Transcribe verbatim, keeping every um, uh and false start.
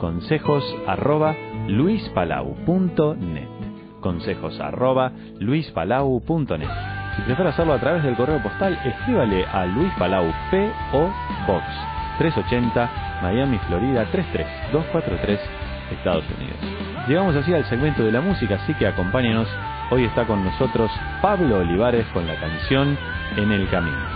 consejos arroba luispalau punto net. Consejos arroba luispalau punto net. Si prefiere hacerlo a través del correo postal, escríbale a Luis Palau, P O Box trescientos ochenta, Miami, Florida tres tres dos cuatro tres, Estados Unidos. Llegamos así al segmento de la música, así que acompáñenos. Hoy está con nosotros Pablo Olivares con la canción En el Camino.